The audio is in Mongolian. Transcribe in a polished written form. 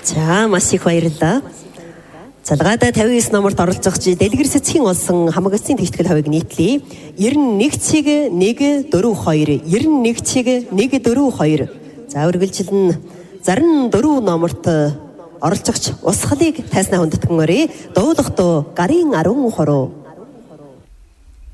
За маш их баярлалаа. Залгаадаа 59 номорт оролцогч Дэлгэр Сэцгийн олсон хамгаалцын тэгтгэл хавийг нийтлэе. 91 цэг 1 4 2 91 цэг 1 4 2. За үргэлжлэн 64 номорт оролцогч Усхалыг тайснаа хүндэтгэн өрөө. Дуулах дуу гарын 10 хороо.